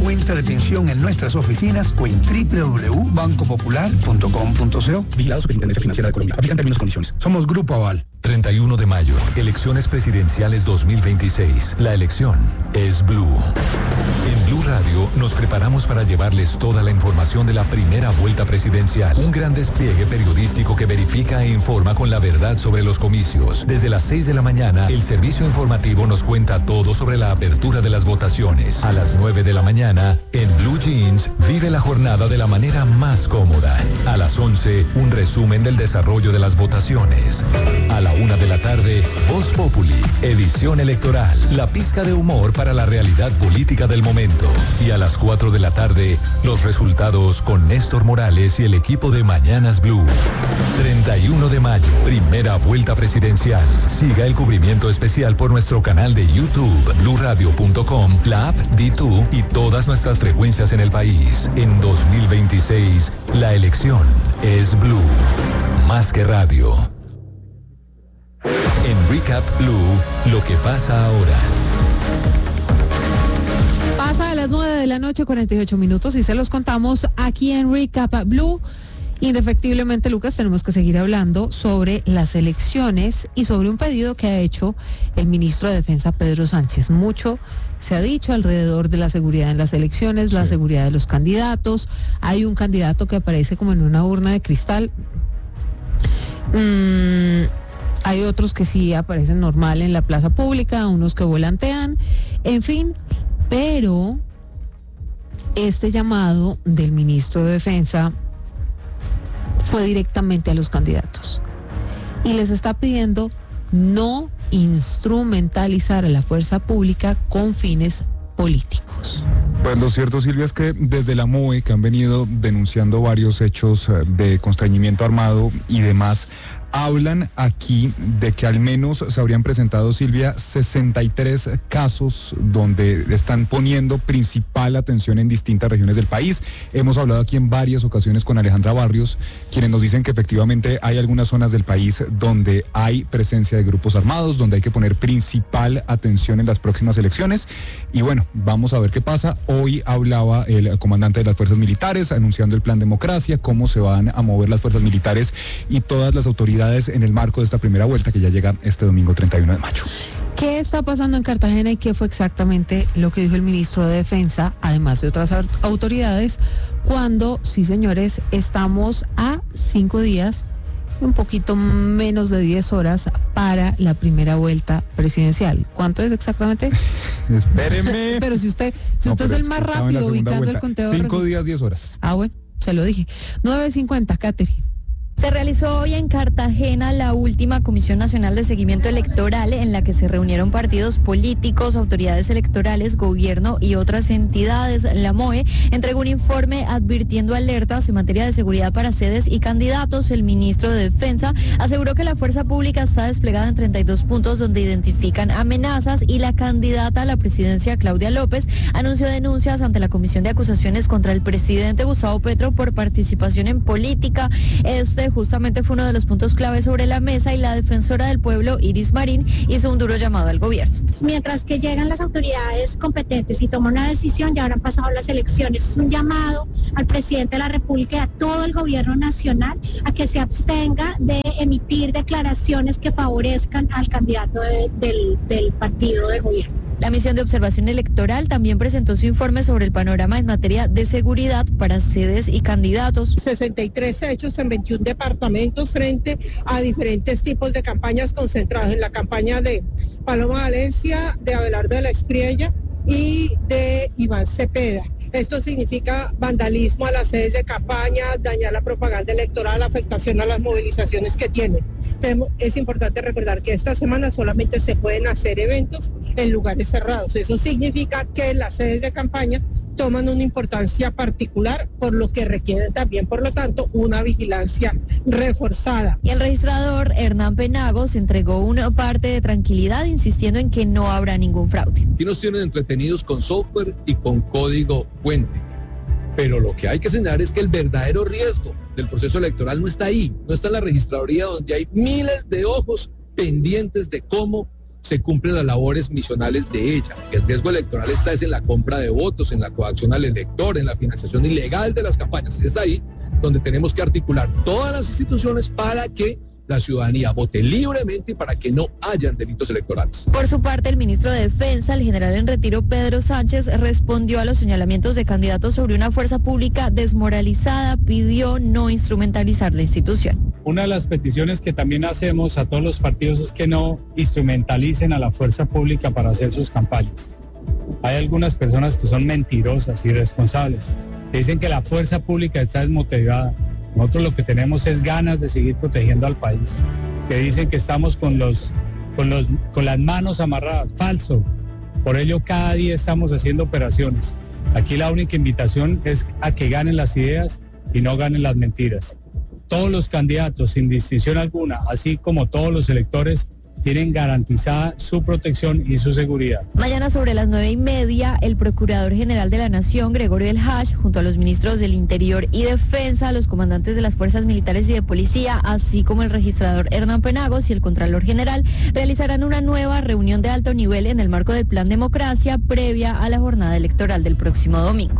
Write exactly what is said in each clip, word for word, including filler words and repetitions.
cuenta de pensión en nuestras oficinas o en doble u doble u doble u punto banco popular punto com punto co. Vigilado Superintendencia Financiera de Colombia. Aplican términos y condiciones. Somos Grupo Aval. treinta y uno de mayo, elecciones presidenciales dos mil veintiséis. La elección es Blue. En Blue Radio nos preparamos para llevarles toda la información de la primera vuelta presidencial. Un gran despliegue periodístico que verifica e informa con la verdad sobre los comicios. Desde las seis de la mañana, el servicio informativo nos cuenta todo sobre la apertura de las votaciones. A las nueve de la mañana, en Blue Jeans, vive la jornada de la manera más cómoda. A las once, un resumen del desarrollo de las votaciones. A la una de la tarde, Voz Populi, edición electoral, la pizca de humor para la realidad política del momento. Y a las cuatro de la tarde, los resultados con Néstor Morales y el equipo de Mañanas Blue. treinta y uno de mayo, primera vuelta presidencial. Siga el cubrimiento especial por nuestro canal de YouTube, blue radio punto com, la app D dos y todas nuestras frecuencias en el país. En dos mil veintiséis, la elección es Blue. Más que radio. En Recap Blue, lo que pasa ahora. Pasa a las nueve de la noche, cuarenta y ocho minutos, y se los contamos aquí en Recap Blue. Indefectiblemente, Lucas, tenemos que seguir hablando sobre las elecciones y sobre un pedido que ha hecho el ministro de Defensa, Pedro Sánchez. Mucho se ha dicho alrededor de la seguridad en las elecciones, la sí. seguridad de los candidatos. Hay un candidato que aparece como en una urna de cristal. Mm, hay otros que sí aparecen normal en la plaza pública, unos que volantean, en fin, pero este llamado del ministro de Defensa fue directamente a los candidatos y les está pidiendo no instrumentalizar a la fuerza pública con fines políticos. Pues lo cierto, Silvia, es que desde la M O E, que han venido denunciando varios hechos de constreñimiento armado y demás, hablan aquí de que al menos se habrían presentado, Silvia, sesenta y tres casos donde están poniendo principal atención en distintas regiones del país. Hemos hablado aquí en varias ocasiones con Alejandra Barrios, quienes nos dicen que efectivamente hay algunas zonas del país donde hay presencia de grupos armados, donde hay que poner principal atención en las próximas elecciones. Y bueno, vamos a ver qué pasa. Hoy hablaba el comandante de las fuerzas militares anunciando el plan democracia, cómo se van a mover las fuerzas militares y todas las autoridades en el marco de esta primera vuelta que ya llega este domingo treinta y uno de mayo. ¿Qué está pasando en Cartagena y qué fue exactamente lo que dijo el ministro de Defensa, además de otras autoridades, cuando, sí señores, estamos a cinco días, un poquito menos de diez horas para la primera vuelta presidencial? ¿Cuánto es exactamente? Espéreme. Pero si usted, si no, usted es el más rápido ubicando vuelta. el conteo. Cinco días, diez horas. Ah, bueno, se lo dije. nueve cincuenta, Catherine. Se realizó hoy en Cartagena la última Comisión Nacional de Seguimiento Electoral, en la que se reunieron partidos políticos, autoridades electorales, gobierno y otras entidades. La M O E entregó un informe advirtiendo alertas en materia de seguridad para sedes y candidatos. El ministro de Defensa aseguró que la fuerza pública está desplegada en treinta y dos puntos donde identifican amenazas, y la candidata a la presidencia, Claudia López, anunció denuncias ante la Comisión de Acusaciones contra el presidente Gustavo Petro por participación en política. Este justamente fue uno de los puntos clave sobre la mesa, y la defensora del pueblo, Iris Marín, hizo un duro llamado al gobierno. Mientras que llegan las autoridades competentes y toman una decisión, ya habrán pasado las elecciones. Es un llamado al presidente de la República y a todo el gobierno nacional a que se abstenga de emitir declaraciones que favorezcan al candidato de, del, del partido de gobierno. La misión de observación electoral también presentó su informe sobre el panorama en materia de seguridad para sedes y candidatos. sesenta y tres hechos en veintiún departamentos frente a diferentes tipos de campañas concentradas en la campaña de Paloma Valencia, de Abelardo de la Espriella y de Iván Cepeda. Esto significa vandalismo a las sedes de campaña, dañar la propaganda electoral, afectación a las movilizaciones que tienen. Es importante recordar que esta semana solamente se pueden hacer eventos en lugares cerrados. Eso significa que las sedes de campaña toman una importancia particular, por lo que requieren también, por lo tanto, una vigilancia reforzada. Y el registrador Hernán Penagos entregó una parte de tranquilidad, insistiendo en que no habrá ningún fraude. Y nos tienen entretenidos con software y con código fuente. Pero lo que hay que señalar es que el verdadero riesgo del proceso electoral no está ahí, no está en la registraduría, donde hay miles de ojos pendientes de cómo se cumplen las labores misionales de ella. El riesgo electoral está es en la compra de votos, en la coacción al elector, en la financiación ilegal de las campañas. Es ahí donde tenemos que articular todas las instituciones para que la ciudadanía vote libremente y para que no hayan delitos electorales. Por su parte, el ministro de Defensa, el general en retiro Pedro Sánchez, respondió a los señalamientos de candidatos sobre una fuerza pública desmoralizada, pidió no instrumentalizar la institución. Una de las peticiones que también hacemos a todos los partidos es que no instrumentalicen a la fuerza pública para hacer sus campañas. Hay algunas personas que son mentirosas, irresponsables, que dicen que la fuerza pública está desmotivada. Nosotros lo que tenemos es ganas de seguir protegiendo al país, que dicen que estamos con, los, con, los, con las manos amarradas. Falso. Por ello, cada día estamos haciendo operaciones. Aquí la única invitación es a que ganen las ideas y no ganen las mentiras. Todos los candidatos, sin distinción alguna, así como todos los electores, tienen garantizada su protección y su seguridad. Mañana sobre las nueve y media, el Procurador General de la Nación, Gregorio El Hach, junto a los ministros del Interior y Defensa, los comandantes de las Fuerzas Militares y de Policía, así como el registrador Hernán Penagos y el Contralor General, realizarán una nueva reunión de alto nivel en el marco del Plan Democracia previa a la jornada electoral del próximo domingo.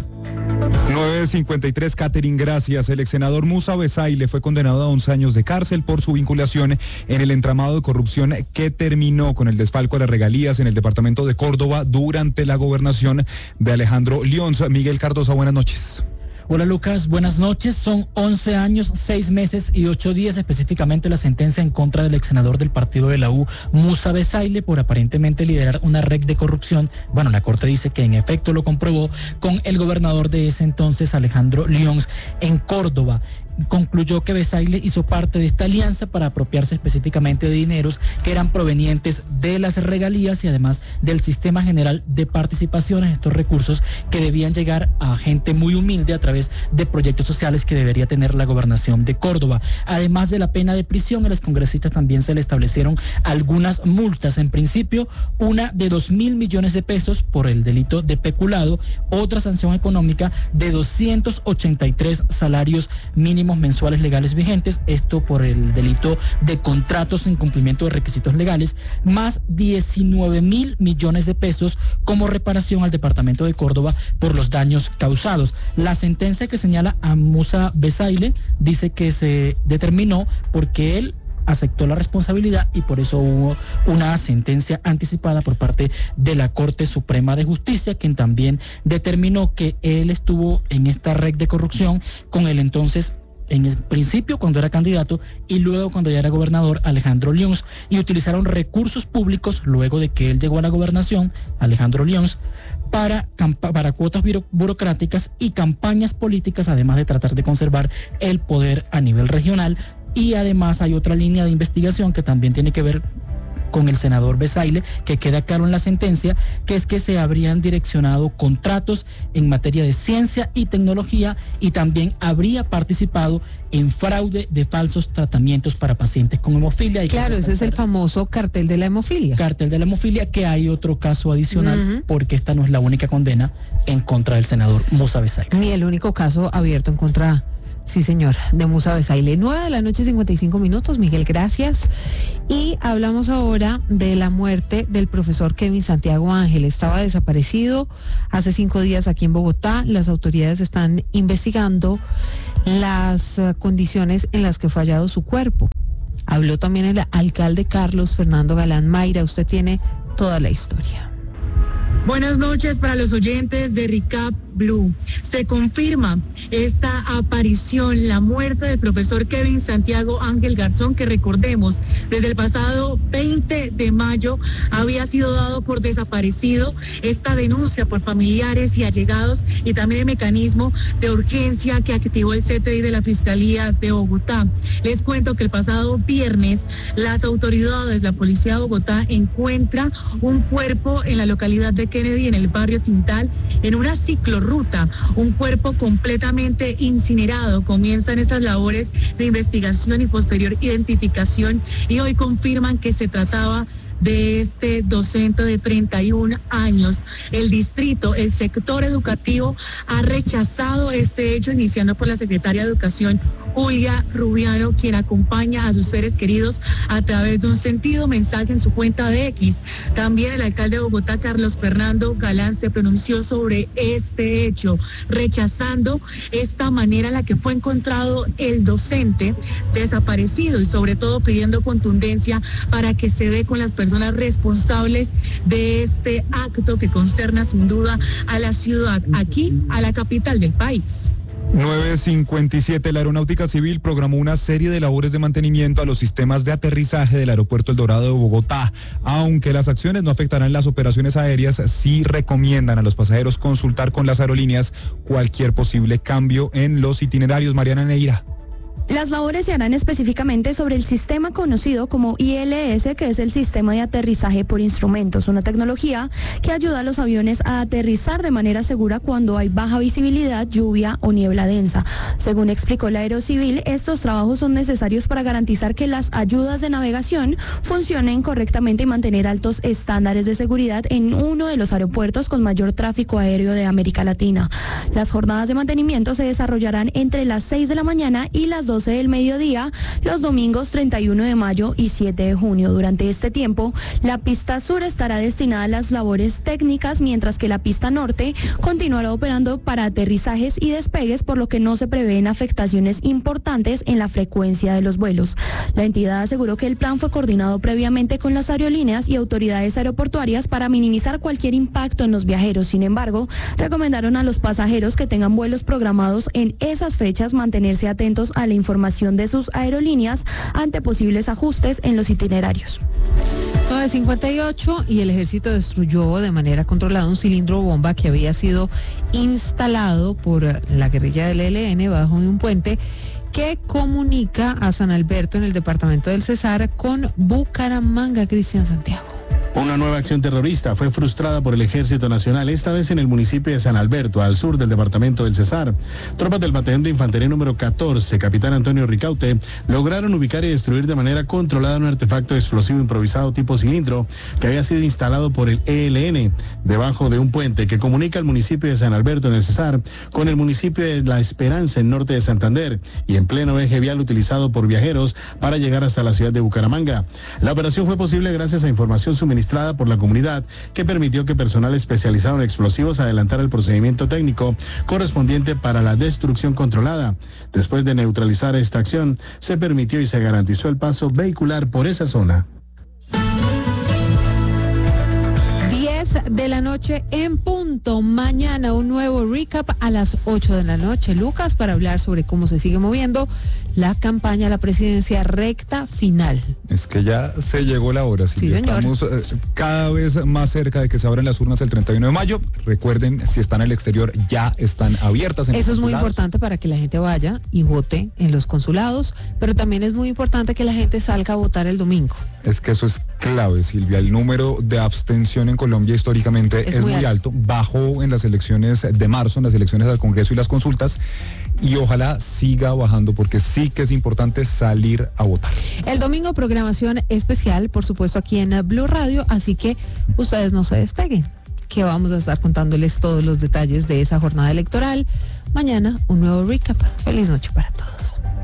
nueve cincuenta y tres, Catherine, gracias. El ex senador Musa Besaile fue condenado a once años de cárcel por su vinculación en el entramado de corrupción que terminó con el desfalco de las regalías en el departamento de Córdoba durante la gobernación de Alejandro Lions. Miguel Cardosa, buenas noches. Hola Lucas, buenas noches. Son once años, seis meses y ocho días específicamente la sentencia en contra del ex senador del partido de la U, Musa Besaile, por aparentemente liderar una red de corrupción. Bueno, la Corte dice que en efecto lo comprobó con el gobernador de ese entonces, Alejandro Lions, en Córdoba. Concluyó que Besaile hizo parte de esta alianza para apropiarse específicamente de dineros que eran provenientes de las regalías y además del sistema general de participaciones, estos recursos que debían llegar a gente muy humilde a través de proyectos sociales que debería tener la gobernación de Córdoba. Además de la pena de prisión, a los congresistas también se le establecieron algunas multas. En principio, una de dos mil millones de pesos por el delito de peculado, otra sanción económica de doscientos ochenta y tres salarios mínimos mensuales legales vigentes, esto por el delito de contratos sin cumplimiento de requisitos legales, más diecinueve mil millones de pesos como reparación al departamento de Córdoba por los daños causados. La sentencia que señala a Musa Besaile dice que se determinó porque él aceptó la responsabilidad y por eso hubo una sentencia anticipada por parte de la Corte Suprema de Justicia, quien también determinó que él estuvo en esta red de corrupción con el entonces, en el principio cuando era candidato y luego cuando ya era gobernador, Alejandro Lions, y utilizaron recursos públicos luego de que él llegó a la gobernación, Alejandro Lions, para, para cuotas burocráticas y campañas políticas, además de tratar de conservar el poder a nivel regional. Y además hay otra línea de investigación que también tiene que ver con el senador Besaile, que queda claro en la sentencia, que es que se habrían direccionado contratos en materia de ciencia y tecnología y también habría participado en fraude de falsos tratamientos para pacientes con hemofilia. Y claro, ese es el famoso cartel de la hemofilia. Cartel de la hemofilia, que hay otro caso adicional, uh-huh. porque esta no es la única condena en contra del senador Musa Besaile. Ni el único caso abierto en contra, sí señor, de Musa Besaile. nueve de la noche, cincuenta y cinco minutos, Miguel, gracias. Y hablamos ahora de la muerte del profesor Kevin Santiago Ángel. Estaba desaparecido hace cinco días aquí en Bogotá. Las autoridades están investigando las uh, condiciones en las que fue hallado su cuerpo. Habló también el alcalde Carlos Fernando Galán. Mayra, usted tiene toda la historia. Buenas noches para los oyentes de Recap Blue. Se confirma esta aparición, la muerte del profesor Kevin Santiago Ángel Garzón, que recordemos, desde el pasado veinte de mayo había sido dado por desaparecido. Esta denuncia por familiares y allegados y también el mecanismo de urgencia que activó el C T I de la Fiscalía de Bogotá. Les cuento que el pasado viernes las autoridades, la Policía de Bogotá, encuentra un cuerpo en la localidad de Kennedy, en el barrio Tintal, en una ciclorruta, un cuerpo completamente incinerado. Comienzan estas labores de investigación y posterior identificación y hoy confirman que se trataba de este docente de treinta y un años. El distrito, el sector educativo ha rechazado este hecho, iniciando por la secretaria de Educación, Julia Rubiano, quien acompaña a sus seres queridos a través de un sentido mensaje en su cuenta de X. También el alcalde de Bogotá, Carlos Fernando Galán, se pronunció sobre este hecho, rechazando esta manera en la que fue encontrado el docente desaparecido y sobre todo pidiendo contundencia para que se dé con las personas responsables de este acto que consterna sin duda a la ciudad, aquí a la capital del país. nueve cincuenta y siete, la Aeronáutica Civil programó una serie de labores de mantenimiento a los sistemas de aterrizaje del Aeropuerto El Dorado de Bogotá. Aunque las acciones no afectarán las operaciones aéreas, sí recomiendan a los pasajeros consultar con las aerolíneas cualquier posible cambio en los itinerarios. Mariana Neira. Las labores se harán específicamente sobre el sistema conocido como I L S, que es el Sistema de Aterrizaje por Instrumentos, una tecnología que ayuda a los aviones a aterrizar de manera segura cuando hay baja visibilidad, lluvia o niebla densa. Según explicó la Aerocivil, estos trabajos son necesarios para garantizar que las ayudas de navegación funcionen correctamente y mantener altos estándares de seguridad en uno de los aeropuertos con mayor tráfico aéreo de América Latina. Las jornadas de mantenimiento se desarrollarán entre las seis de la mañana y las doce del mediodía, los domingos treinta y uno de mayo y siete de junio. Durante este tiempo, la pista sur estará destinada a las labores técnicas, mientras que la pista norte continuará operando para aterrizajes y despegues, por lo que no se prevén afectaciones importantes en la frecuencia de los vuelos. La entidad aseguró que el plan fue coordinado previamente con las aerolíneas y autoridades aeroportuarias para minimizar cualquier impacto en los viajeros. Sin embargo, recomendaron a los pasajeros que tengan vuelos programados en esas fechas mantenerse atentos a la información información de sus aerolíneas ante posibles ajustes en los itinerarios. nueve cincuenta y ocho y el ejército destruyó de manera controlada un cilindro bomba que había sido instalado por la guerrilla del E L N bajo un puente que comunica a San Alberto en el departamento del Cesar con Bucaramanga. Cristian Santiago. Una nueva acción terrorista fue frustrada por el Ejército Nacional, esta vez en el municipio de San Alberto, al sur del departamento del Cesar. Tropas del batallón de infantería número catorce, capitán Antonio Ricaute, lograron ubicar y destruir de manera controlada un artefacto explosivo improvisado tipo cilindro que había sido instalado por el E L N debajo de un puente que comunica el municipio de San Alberto en el Cesar con el municipio de La Esperanza en norte de Santander y en pleno eje vial utilizado por viajeros para llegar hasta la ciudad de Bucaramanga. La operación fue posible gracias a información suministrada por la comunidad, que permitió que personal especializado en explosivos adelantara el procedimiento técnico correspondiente para la destrucción controlada. Después de neutralizar esta acción, se permitió y se garantizó el paso vehicular por esa zona. De la noche en punto. Mañana un nuevo recap a las ocho de la noche, Lucas, para hablar sobre cómo se sigue moviendo la campaña a la presidencia recta final. Es que ya se llegó la hora. Sí, señor. Estamos eh, cada vez más cerca de que se abran las urnas el treinta y uno de mayo. Recuerden, si están en el exterior, ya están abiertas. En Eso los es muy consulados. importante para que la gente vaya y vote en los consulados, pero también es muy importante que la gente salga a votar el domingo. Es que eso es clave, Silvia. El número de abstención en Colombia históricamente es, es muy, muy alto. alto. Bajó en las elecciones de marzo, en las elecciones al Congreso y las consultas, y ojalá siga bajando, porque sí que es importante salir a votar. El domingo programación especial, por supuesto, aquí en Blue Radio, así que ustedes no se despeguen, que vamos a estar contándoles todos los detalles de esa jornada electoral. Mañana un nuevo recap. Feliz noche para todos.